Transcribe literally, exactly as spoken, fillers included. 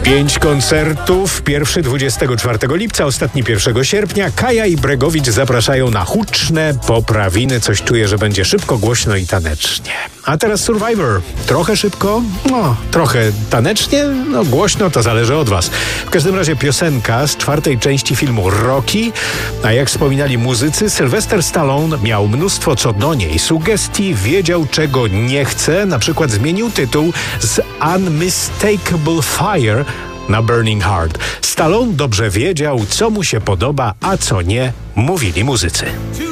Pięć koncertów, pierwszy dwudziestego czwartego lipca, ostatni pierwszego sierpnia. Kaja i Bregowicz zapraszają na huczne poprawiny. Coś czuję, że będzie szybko, głośno i tanecznie. A teraz Survivor. Trochę szybko, no trochę tanecznie, no głośno, to zależy od was. W każdym razie piosenka z czwartej części filmu Rocky, a jak wspominali muzycy, Sylvester Stallone miał mnóstwo co do niej sugestii, wiedział czego nie chce, na przykład zmienił tytuł z Unmistakable Fire na Burning Heart. Stallone dobrze wiedział, co mu się podoba, a co nie, mówili muzycy.